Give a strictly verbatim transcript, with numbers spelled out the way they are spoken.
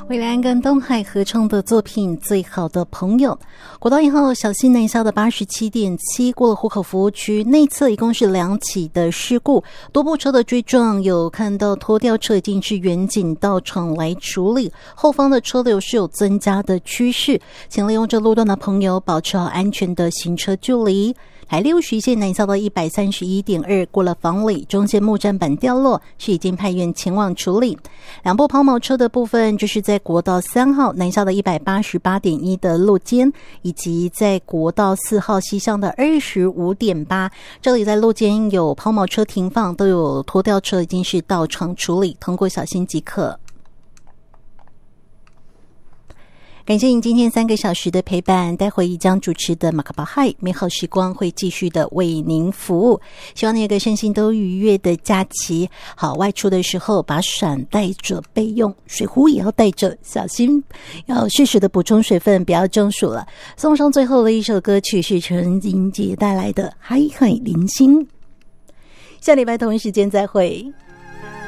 蔚蓝跟东海合唱的作品《最好的朋友》。国道一号小心南下的 八十七点七 过了湖口服务区内侧一共是两起的事故，多部车的追撞，有看到拖吊车已经是远警到场来处理，后方的车流是有增加的趋势，请利用这路段的朋友保持好安全的行车距离。台六十一线南下到 一百三十一点二 过了房里中线木栈板掉落，是已经派员前往处理。两部抛锚车的部分就是在国道三号南下的 一百八十八点一 的路肩，以及在国道四号西向的 二十五点八， 这里在路肩有抛锚车停放，都有拖吊车已经是到场处理，通过小心即可。感谢您今天三个小时的陪伴，待会一将主持的马卡巴嗨美好时光会继续的为您服务，希望你有个身心都愉悦的假期。好，外出的时候把伞带着备用，水壶也要带着，小心要适时的补充水分，不要中暑了。送上最后的一首歌曲是陈英杰带来的《海海零星》，下礼拜同一时间再会。